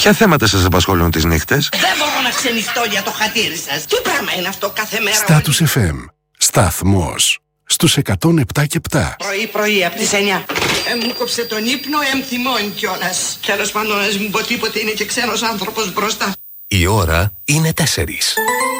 Ποια θέματα σας απασχολούν τις νύχτες? Δεν μπορώ να ξενυχτώ για το χατήρι σας. Τι πράγμα είναι αυτό κάθε μέρα? Status FM. Σταθμός. Στους 107 και 7. Πρωί από τις 9. Μου κόψε τον ύπνο, θυμώνει κιόλας. Τέλος πάντων, ας μην πω τίποτε, είναι και ξένος άνθρωπος μπροστά. Η ώρα είναι 4.